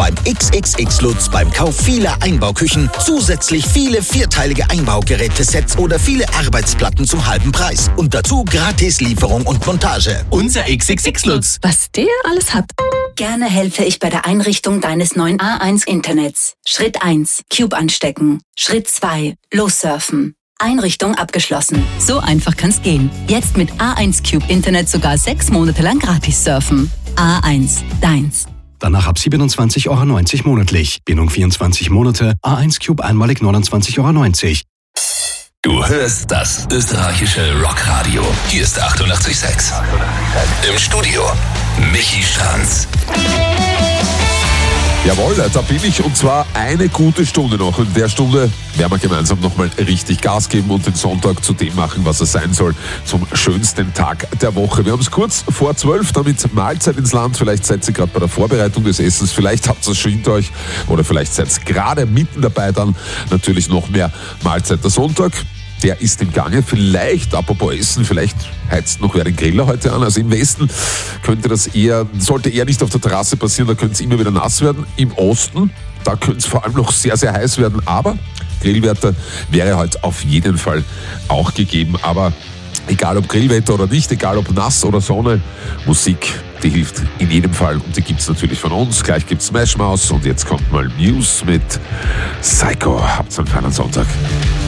beim XXX Lutz beim Kauf vieler Einbauküchen zusätzlich viele vierteilige Einbaugerätesets oder viele Arbeitsplatten zum halben Preis. Und dazu gratis Lieferung und Montage. Unser XXX Lutz. Was der alles hat. Gerne helfe ich bei der Einrichtung deines neuen A1 Internets. Schritt 1. Cube anstecken. Schritt 2. Lossurfen. Einrichtung abgeschlossen. So einfach kann's gehen. Jetzt mit A1 Cube Internet sogar 6 Monate lang gratis surfen. A1. Deins. Danach ab 27,90 € monatlich. Bindung 24 Monate. A1 Cube einmalig 29,90 €. Du hörst das österreichische Rockradio. Hier ist 88,6. Im Studio Michi Stranz. Jawohl, da bin ich, und zwar eine gute Stunde noch. In der Stunde werden wir gemeinsam nochmal richtig Gas geben und den Sonntag zu dem machen, was er sein soll, zum schönsten Tag der Woche. Wir haben es kurz vor 12, damit Mahlzeit ins Land. Vielleicht seid ihr gerade bei der Vorbereitung des Essens, vielleicht habt ihr es schon hinter euch oder vielleicht seid ihr gerade mitten dabei, dann natürlich noch mehr Mahlzeit. Der Sonntag, der ist im Gange. Vielleicht, apropos Essen, vielleicht heizt noch wer den Griller heute an. Also im Westen sollte eher nicht auf der Terrasse passieren, da könnte es immer wieder nass werden. Im Osten, da könnte es vor allem noch sehr, sehr heiß werden. Aber Grillwetter wäre heute auf jeden Fall auch gegeben. Aber egal ob Grillwetter oder nicht, egal ob nass oder Sonne, Musik, die hilft in jedem Fall. Und die gibt es natürlich von uns. Gleich gibt es Smash Mouth und jetzt kommt mal News mit Psycho. Habt einen feinen Sonntag.